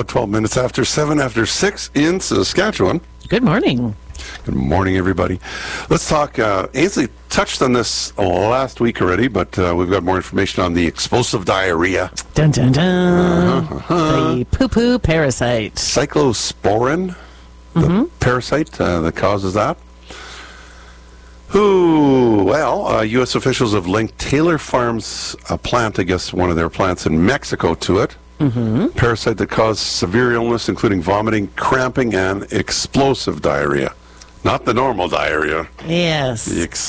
About 12 minutes after 7 after 6 in Saskatchewan. Good morning. Good morning, everybody. Let's talk. Ainsley touched on this last week already, but we've got more information on the explosive diarrhea. Dun, dun, dun. The poo-poo parasite. Cyclosporin, the parasite that causes that. U.S. officials have linked Taylor Farms, a plant, I guess one of their plants in Mexico, to it. Parasite that caused severe illness, including vomiting, cramping, and explosive diarrhea. Not the normal diarrhea. Yes.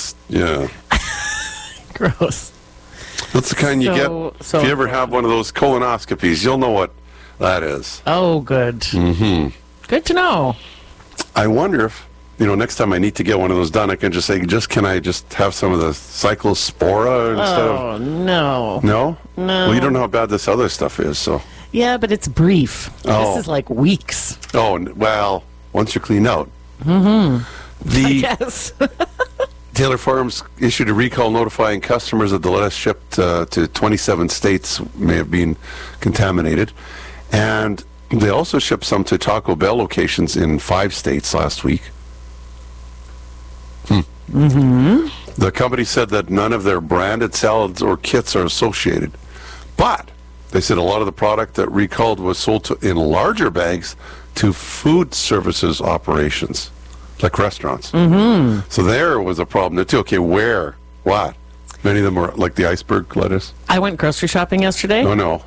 Gross. That's the kind you get if you ever have one of those colonoscopies. You'll know what that is. Oh, good. Good to know. I wonder if, next time I need to get one of those done, I can just say, can I just have some of the cyclospora instead of... Oh, no. No? No. Well, you don't know how bad this other stuff is, so... Yeah, but it's brief. Oh. This is like weeks. Oh, well, once you're cleaned out. I guess. Taylor Farms issued a recall notifying customers that the lettuce shipped to 27 states may have been contaminated. And they also shipped some to Taco Bell locations in 5 states last week. The company said that none of their branded salads or kits are associated. But they said a lot of the product that recalled was sold in larger bags to food services operations, like restaurants. So there was a problem there too. Okay, where? What? Many of them were like the iceberg lettuce. I went grocery shopping yesterday. Oh, no.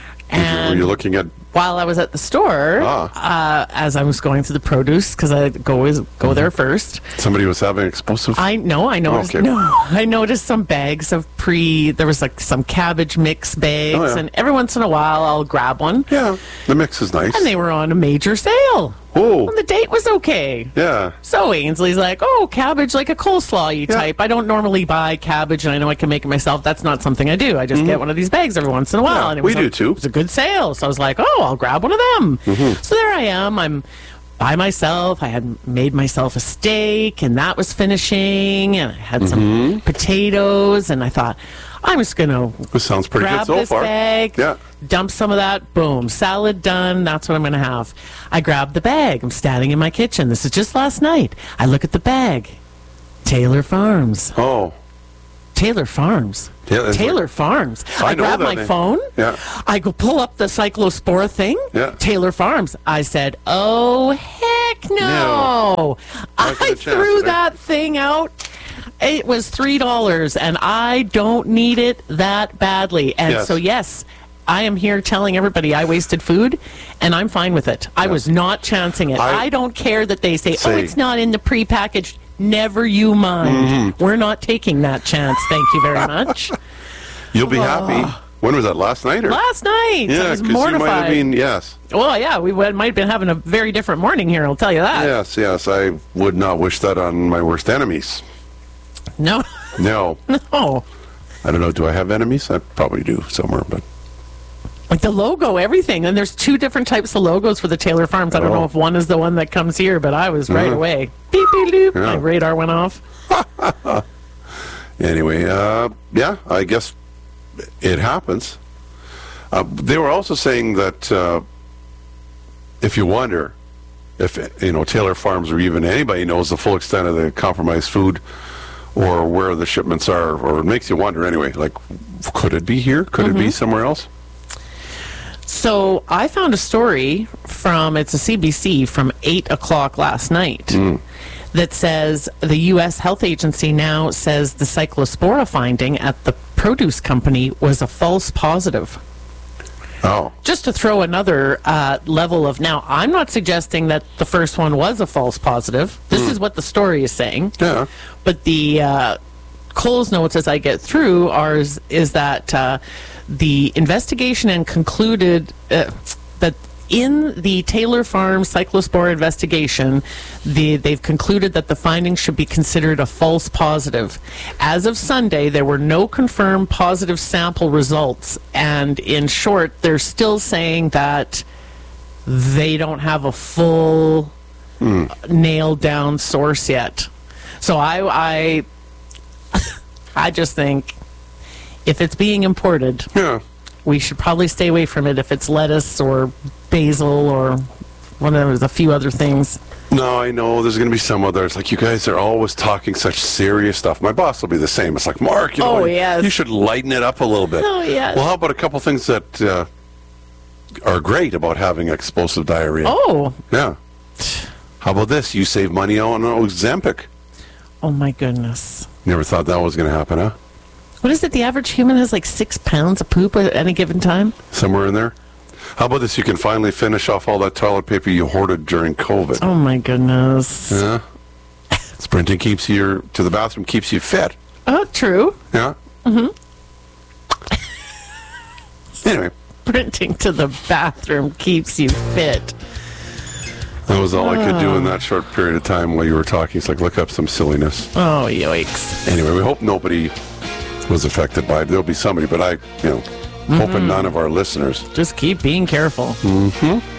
Were you looking at... While I was at the store, as I was going through the produce, because I always go there first. Somebody was having explosive... I noticed. Okay. I noticed some bags of there was like some cabbage mix bags, and every once in a while I'll grab one. Yeah, the mix is nice. And they were on a major sale. Oh. And the date was okay. Yeah. So Ainsley's like, cabbage, like a coleslaw type. I don't normally buy cabbage, and I know I can make it myself. That's not something I do. I just get one of these bags every once in a while. Yeah, and it do too. It was a good sale. So I was like, I'll grab one of them. So there I am. I'm by myself. I had made myself a steak, and that was finishing. And I had some potatoes, and I thought, I'm just going to this sounds pretty grab good so this far. bag, dump some of that, boom, salad done. That's what I'm going to have. I grabbed the bag. I'm standing in my kitchen. This is just last night. I look at the bag. Taylor Farms. Oh. Taylor Farms. Yeah, Taylor Farms. I grab my phone. Yeah. I go pull up the cyclospora thing. Yeah. Taylor Farms. I said, oh, heck no. I threw that thing out. It was $3, and I don't need it that badly. And so, yes, I am here telling everybody I wasted food, and I'm fine with it. I was not chancing it. I don't care that they say, it's not in the prepackaged. Never you mind. We're not taking that chance. Thank you very much. You'll be happy. When was that? Last night? Last night. Yeah, I was because you might have been, Well, yeah, we might have been having a very different morning here, I'll tell you that. Yes. I would not wish that on my worst enemies. No. No. No. I don't know. Do I have enemies? I probably do somewhere, but... Like the logo, everything. And there's 2 different types of logos for the Taylor Farms. I don't know if one is the one that comes here, but I was right away. Beep, beep, beep. My radar went off. Anyway, I guess it happens. They were also saying that if you wonder if, Taylor Farms or even anybody knows the full extent of the compromised food or where the shipments are, or it makes you wonder anyway, like, could it be here? Could it be somewhere else? So I found a story it's a CBC from 8 o'clock last night that says the U.S. Health Agency now says the cyclospora finding at the produce company was a false positive. Oh. Just to throw another level of... Now, I'm not suggesting that the first one was a false positive. This is what the story is saying. Yeah. But the Coles notes as I get through is that the investigation and concluded that in the Taylor Farms cyclospora investigation, they've concluded that the findings should be considered a false positive. As of Sunday, there were no confirmed positive sample results. And in short, they're still saying that they don't have a full nailed down source yet. So I just think if it's being imported, we should probably stay away from it if it's lettuce or basil or one of a few other things. No, I know there's going to be some others. Like, you guys are always talking such serious stuff. My boss will be the same. It's like, Mark, you know, yes. you should lighten it up a little bit. Oh, yes. Well, how about a couple things that are great about having explosive diarrhea? Oh. Yeah. How about this? You save money on Ozempic. Oh, my goodness. Never thought that was going to happen, huh? What is it? The average human has like 6 pounds of poop at any given time? Somewhere in there. How about this? You can finally finish off all that toilet paper you hoarded during COVID. Oh, my goodness. Yeah. Sprinting keeps you to the bathroom, keeps you fit. Oh, true. Yeah. Mm-hmm. Anyway. Sprinting to the bathroom keeps you fit. That was all I could do in that short period of time while you were talking. It's like, look up some silliness. Oh, yikes. Anyway, we hope nobody was affected by it. There'll be somebody, but hoping none of our listeners. Just keep being careful. Mm-hmm.